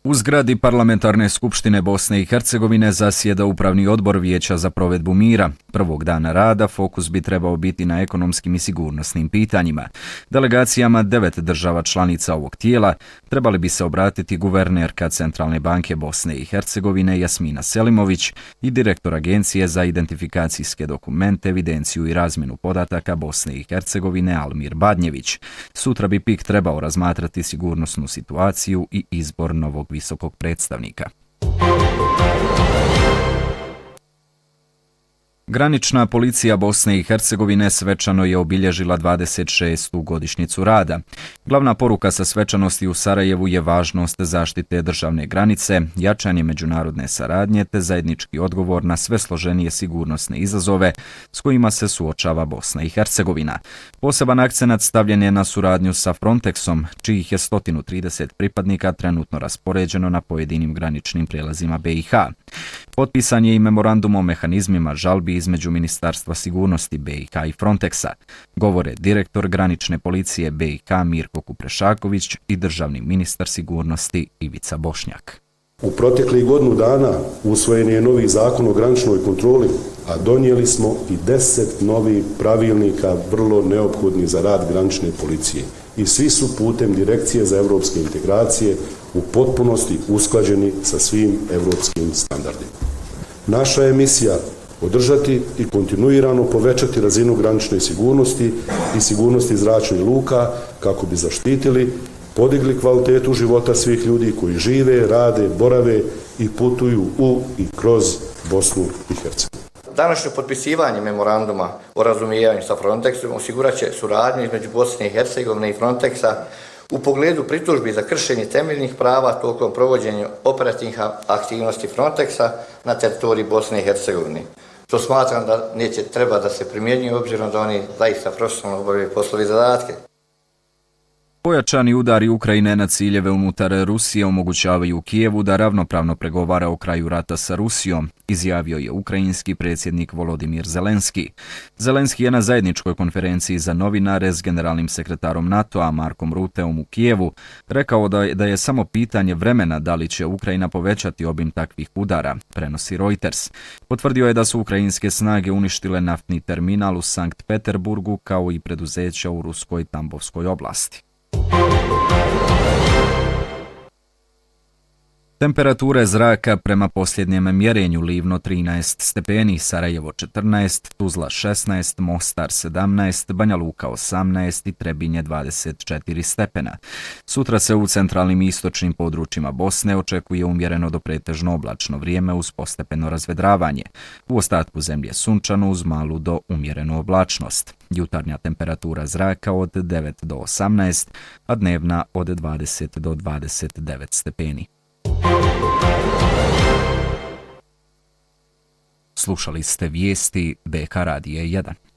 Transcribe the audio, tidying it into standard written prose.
U zgradi Parlamentarne skupštine Bosne i Hercegovine zasjeda Upravni odbor Vijeća za provedbu mira. Prvog dana rada fokus bi trebao biti na ekonomskim i sigurnosnim pitanjima. Delegacijama 9 država članica ovog tijela trebali bi se obratiti guvernerka Centralne banke Bosne i Hercegovine Jasmina Selimović i direktor Agencije za identifikacijske dokumente, evidenciju i razmjenu podataka Bosne i Hercegovine Almir Badnjević. Sutra bi PIK trebao razmatrati sigurnosnu situaciju i izbor novog visokog predstavnika. Granična policija Bosne i Hercegovine svečano je obilježila 26. godišnjicu rada. Glavna poruka sa svečanosti u Sarajevu je važnost zaštite državne granice, jačanje međunarodne saradnje te zajednički odgovor na sve složenije sigurnosne izazove s kojima se suočava Bosna i Hercegovina. Poseban akcenat stavljen je na suradnju sa Frontexom, čijih je 130 pripadnika trenutno raspoređeno na pojedinim graničnim prijelazima BiH. Potpisan je i memorandum o mehanizmima žalbi između Ministarstva sigurnosti BiH i Frontexa, govore direktor granične policije BiH Mirko Kuprešaković i državni ministar sigurnosti Ivica Bošnjak. U proteklih godinu dana usvojen je novi zakon o graničnoj kontroli, a donijeli smo i 10 novih pravilnika vrlo neophodnih za rad granične policije. I svi su putem Direkcije za evropske integracije u potpunosti usklađeni sa svim evropskim standardima. Naša je misija održati i kontinuirano povećati razinu granične sigurnosti i sigurnosti zračnih luka kako bi zaštitili, podigli kvalitetu života svih ljudi koji žive, rade, borave i putuju u i kroz Bosnu i Hercegovinu. Današnje potpisivanje memoranduma o razumijevanju sa Frontexom osigurat će suradnju između Bosne i Hercegovine i Frontexa u pogledu pritužbi za kršenje temeljnih prava tokom provođenja operativnih aktivnosti Frontexa na teritoriji Bosne i Hercegovine. To smatram da neće treba da se primjenjuje obzirom da oni zaista profesionalno obavljaju poslove i zadatke. Pojačani udari Ukrajine na ciljeve unutar Rusije omogućavaju Kijevu da ravnopravno pregovara o kraju rata sa Rusijom, izjavio je ukrajinski predsjednik Volodimir Zelenski. Zelenski je na zajedničkoj konferenciji za novinare s generalnim sekretarom NATO-a Markom Ruteom u Kijevu rekao da je samo pitanje vremena da li će Ukrajina povećati obim takvih udara, prenosi Reuters. Potvrdio je da su ukrajinske snage uništile naftni terminal u Sankt Peterburgu kao i preduzeća u ruskoj Tambovskoj oblasti. Temperature zraka prema posljednjem mjerenju: Livno 13 stepeni, Sarajevo 14, Tuzla 16, Mostar 17, Banja Luka 18 i Trebinje 24 stepena. Sutra se u centralnim i istočnim područjima Bosne očekuje umjereno do pretežno oblačno vrijeme uz postepeno razvedravanje. U ostatku zemlje sunčano uz malu do umjerenu oblačnost. Jutarnja temperatura zraka od 9 do 18, a dnevna od 20 do 29 stepeni. Slušali ste vijesti BK Radija 1.